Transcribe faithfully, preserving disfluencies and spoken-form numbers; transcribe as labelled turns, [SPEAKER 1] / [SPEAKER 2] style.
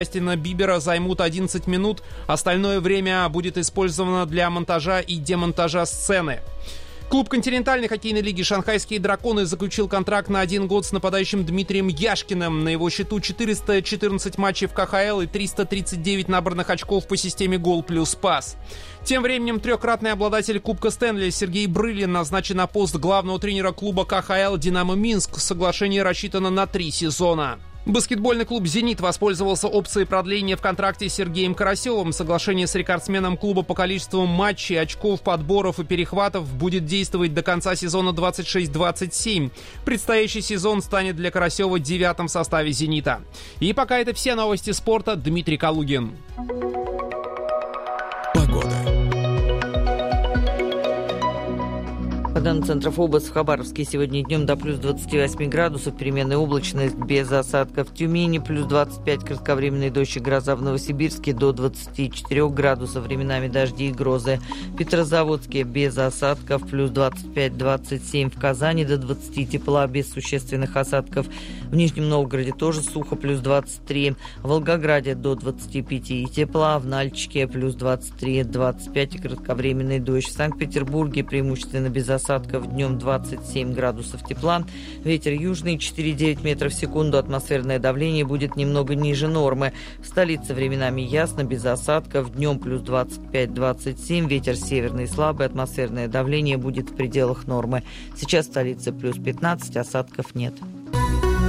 [SPEAKER 1] Джастина Бибера займут одиннадцать минут, остальное время будет использовано для монтажа и демонтажа сцены. Клуб континентальной хоккейной лиги «Шанхайские драконы» заключил контракт на один год с нападающим Дмитрием Яшкиным. На его счету четыреста четырнадцать матчей в ка ха эл и триста тридцать девять набранных очков по системе гол плюс пас. Тем временем трехкратный обладатель Кубка Стэнли Сергей Брылин назначен на пост главного тренера клуба ка ха эл «Динамо Минск». Соглашение рассчитано на три сезона. Баскетбольный клуб «Зенит» воспользовался опцией продления в контракте с Сергеем Карасевым. Соглашение с рекордсменом клуба по количеству матчей, очков, подборов и перехватов будет действовать до конца сезона двадцать шесть двадцать семь. Предстоящий сезон станет для Карасева девятым в составе «Зенита». И пока это все новости спорта. Дмитрий Калугин.
[SPEAKER 2] По данным Центра ФОБОС, в Хабаровске сегодня днем до плюс двадцати восьми градусов, переменная облачность без осадков. В Тюмени плюс двадцать пять, кратковременный дождь и гроза. В Новосибирске до двадцати четырёх градусов, временами дожди и грозы. В Петрозаводске без осадков, плюс двадцать пять двадцать семь. В Казани до двадцати тепла, без существенных осадков. В Нижнем Новгороде тоже сухо, плюс двадцать три. В Волгограде до двадцати пяти тепла. В Нальчике плюс двадцать три двадцать пять и кратковременный дождь. В Санкт-Петербурге преимущественно без осадков. Осадков, днем двадцать семь градусов тепла. Ветер южный четыре девять метров в секунду. Атмосферное давление будет немного ниже нормы. В столице временами ясно, без осадков. Днем плюс двадцать пять двадцать семь. Ветер северный слабый. Атмосферное давление будет в пределах нормы. Сейчас в столице плюс пятнадцать. Осадков нет.